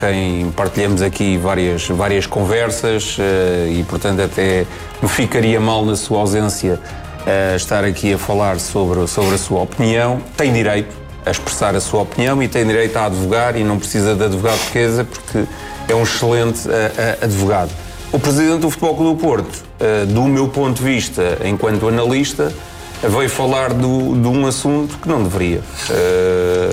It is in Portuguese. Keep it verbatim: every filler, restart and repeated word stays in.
quem partilhamos aqui várias, várias conversas e, portanto, até me ficaria mal na sua ausência estar aqui a falar sobre, sobre a sua opinião. Tem direito a expressar a sua opinião e tem direito a advogar e não precisa de advogado de defesa porque é um excelente advogado. O presidente do Futebol Clube do Porto, do meu ponto de vista, enquanto analista, veio falar do, de um assunto que não deveria.